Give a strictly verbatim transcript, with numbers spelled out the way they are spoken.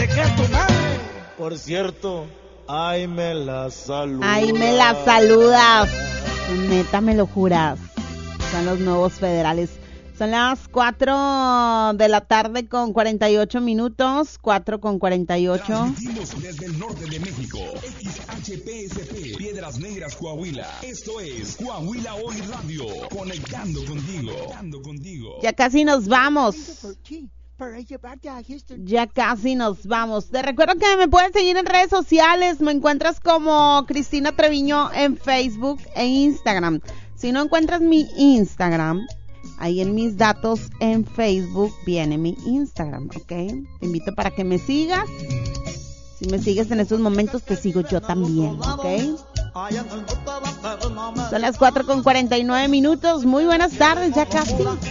que es tu madre. Por cierto, ay me la saludas. Ay me la saludas. Neta, me lo juras. Son los nuevos federales. Son las cuatro de la tarde con cuarenta y ocho minutos. cuatro con cuarenta y ocho. Transmitimos desde el norte de México. X H P S P, Piedras Negras, Coahuila. Esto es Coahuila Hoy Radio. Conectando contigo. Conectando contigo. Ya casi nos vamos. Ya casi nos vamos. Te recuerdo que me puedes seguir en redes sociales. Me encuentras como Cristina Treviño en Facebook e Instagram. Si no encuentras mi Instagram, ahí en mis datos en Facebook viene mi Instagram, ¿ok? Te invito para que me sigas. Si me sigues en estos momentos, te sigo yo también, ¿ok? Son las cuatro con cuarenta y nueve minutos. Muy buenas tardes, ya casi.